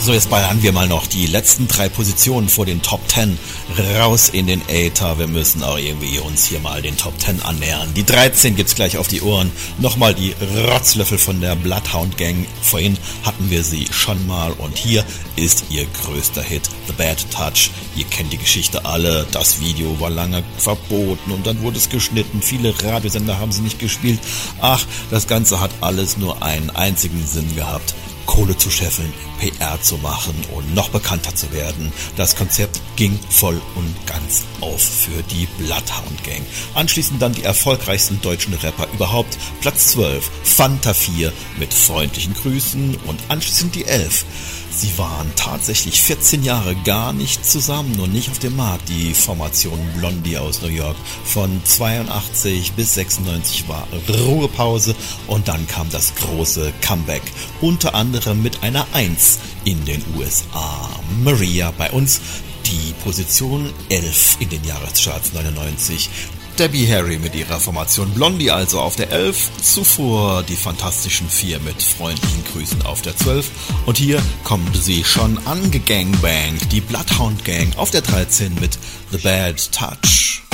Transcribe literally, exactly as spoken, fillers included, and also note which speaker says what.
Speaker 1: So, jetzt ballern wir mal noch die letzten drei Positionen vor den Top Ten raus in den Äther. Wir müssen auch irgendwie uns hier mal den Top Ten annähern. Die dreizehn gibt's gleich auf die Ohren. Nochmal die Rotzlöffel von der Bloodhound Gang. Vorhin hatten wir sie schon mal und hier ist ihr größter Hit, The Bad Touch. Ihr kennt die Geschichte alle. Das Video war lange verboten und dann wurde es geschnitten. Viele Radiosender haben sie nicht gespielt. Ach, das Ganze hat alles nur einen einzigen Sinn gehabt. Kohle zu scheffeln, P R zu machen und noch bekannter zu werden. Das Konzept ging voll und ganz auf für die Bloodhound Gang. Anschließend dann die erfolgreichsten deutschen Rapper überhaupt. Platz zwölf, Fanta vier mit freundlichen Grüßen und anschließend die elf. Sie waren tatsächlich vierzehn Jahre gar nicht zusammen und nicht auf dem Markt. Die Formation Blondie aus New York. Von zweiundachtzig bis sechsundneunzig war Ruhepause und dann kam das große Comeback. Unter anderem mit einer eins in den U S A. Maria bei uns die Position elf in den Jahrescharts neunundneunzig. Debbie Harry mit ihrer Formation Blondie also auf der elf, zuvor die Fantastischen Vier mit freundlichen Grüßen auf der zwölf und hier kommt sie schon angegangbangt, die Bloodhound Gang auf der dreizehn mit The Bad Touch.